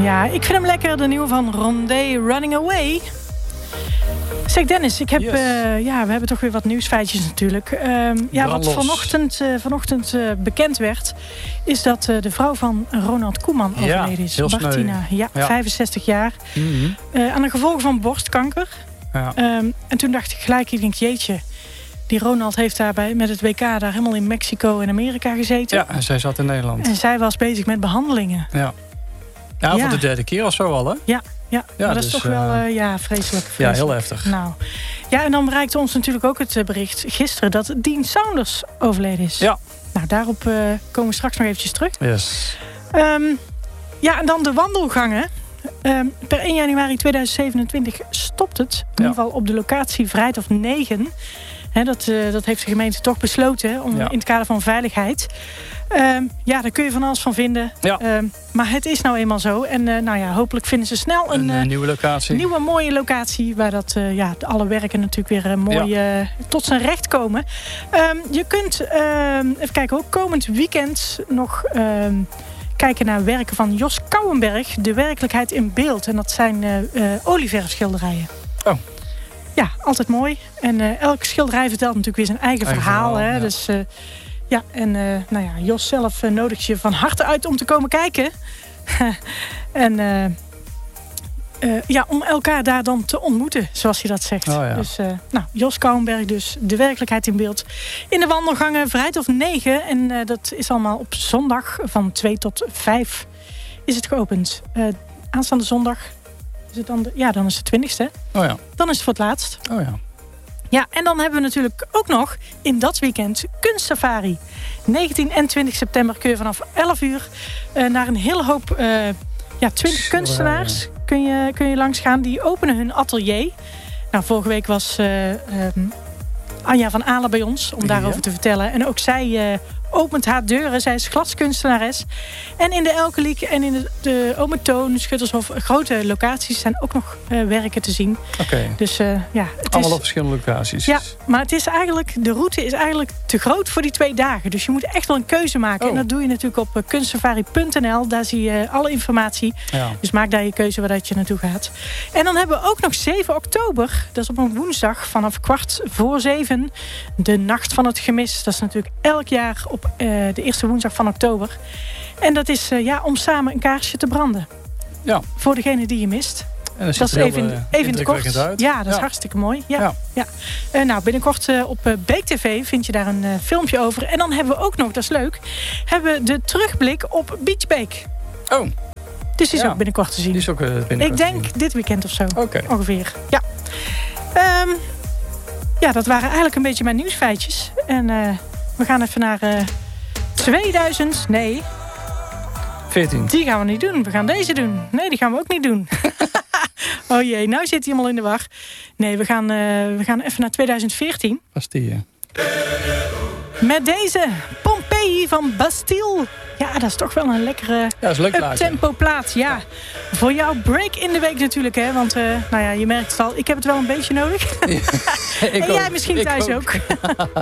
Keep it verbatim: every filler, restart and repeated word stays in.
Ja, ik vind hem lekker, de nieuwe van Rondé, Running Away. Zeg Dennis, ik heb, yes. uh, ja, we hebben toch weer wat nieuwsfeitjes natuurlijk. Uh, ja, wat vanochtend, uh, vanochtend uh, bekend werd, is dat uh, de vrouw van Ronald Koeman overleden is. Ja, Martina, ja, ja, vijfenzestig jaar. Mm-hmm. Uh, aan de gevolgen van borstkanker. Ja. Um, en toen dacht ik gelijk, ik denk, jeetje, die Ronald heeft daarbij met het W K daar helemaal in Mexico en Amerika gezeten. Ja, en zij zat in Nederland. En zij was bezig met behandelingen. Ja, ja, ja. voor de derde keer of zo al, hè? Ja. Ja, ja, maar dat dus, is toch wel uh, ja, vreselijk, vreselijk. Ja, heel heftig. Nou, ja, en dan bereikte ons natuurlijk ook het bericht gisteren dat Dean Saunders overleden is. Ja. Nou, daarop uh, komen we straks nog eventjes terug. Yes. Um, ja, en dan de wandelgangen. Um, per één januari tweeduizend zevenentwintig stopt het. In ja. ieder geval op de locatie Vrijthof negen. He, dat, uh, dat heeft de gemeente toch besloten om, ja. in het kader van veiligheid. Um, ja, daar kun je van alles van vinden. Ja. Um, maar het is nou eenmaal zo. En uh, nou ja, hopelijk vinden ze snel een, een uh, nieuwe locatie. nieuwe mooie locatie. Waar dat, uh, ja, alle werken natuurlijk weer uh, mooi ja. uh, tot zijn recht komen. Um, je kunt, um, even kijken hoor, komend weekend nog um, kijken naar werken van Jos Kouwenberg. De werkelijkheid in beeld. En dat zijn uh, uh, olieverfschilderijen. Oh. Ja, altijd mooi. En uh, elke schilderij vertelt natuurlijk weer zijn eigen, eigen verhaal. verhaal hè? Ja. Dus uh, ja, en uh, nou ja, Jos zelf uh, nodigt je van harte uit om te komen kijken. en uh, uh, ja, om elkaar daar dan te ontmoeten, zoals hij dat zegt. Oh, ja. Dus uh, nou, Jos Kouwenberg dus, de werkelijkheid in beeld. In de wandelgangen Vrijthof negen. En uh, dat is allemaal op zondag van twee tot vijf is het geopend. Uh, aanstaande zondag. Is het dan de, ja, dan is het twintigste. Oh ja. Dan is het voor het laatst. Oh ja. Ja, en dan hebben we natuurlijk ook nog in dat weekend kunstsafari. negentien en twintig september kun je vanaf elf uur uh, naar een hele hoop, uh, ja, twintig kunstenaars kun je, kun je langs gaan. Die openen hun atelier. Nou, vorige week was uh, um, Anja van Alen bij ons om daarover ja. te vertellen. En ook zij uh, opent haar deuren. Zij is glaskunstenares. En in de Elkeliek en in de, de Omentoon, Schuttershof, grote locaties zijn ook nog uh, werken te zien. Oké. Okay. Dus uh, ja, het allemaal is, op verschillende locaties. Ja, maar het is eigenlijk, de route is eigenlijk te groot voor die twee dagen. Dus je moet echt wel een keuze maken. Oh. En dat doe je natuurlijk op uh, kunstsafari punt n l. Daar zie je alle informatie. Ja. Dus maak daar je keuze waar dat je naartoe gaat. En dan hebben we ook nog zeven oktober. Dat is op een woensdag vanaf kwart voor zeven. De Nacht van het Gemis. Dat is natuurlijk elk jaar op uh, de eerste woensdag van oktober. En dat is uh, ja, om samen een kaarsje te branden. Ja. Voor degene die je mist. En dat, dat is even, uh, even in het kort. Uit. Ja, dat is ja. hartstikke mooi. Ja. Ja. Ja. Uh, nou, binnenkort uh, op uh, Beek T V vind je daar een uh, filmpje over. En dan hebben we ook nog, dat is leuk, hebben we de terugblik op Beach Beek. Oh. Dus die is ja. ook binnenkort te zien. Die is ook uh, binnenkort Ik denk dit weekend of zo. Okay. Ongeveer. Ja. Um, ja, dat waren eigenlijk een beetje mijn nieuwsfeitjes. En uh, we gaan even naar uh, tweeduizend... Nee. veertien. Die gaan we niet doen. We gaan deze doen. Nee, die gaan we ook niet doen. Oh jee, nou zit hij helemaal in de war. Nee, we gaan, uh, we gaan even naar tweeduizend veertien. Bastille. Met deze Pompeii van Bastille. Ja, dat is toch wel een lekkere ja, up-tempo plaat. Ja. ja. Voor jouw break in de week natuurlijk. Hè? Want uh, nou ja, je merkt het al, ik heb het wel een beetje nodig. Ja, en ook. jij misschien ik thuis ook. ook.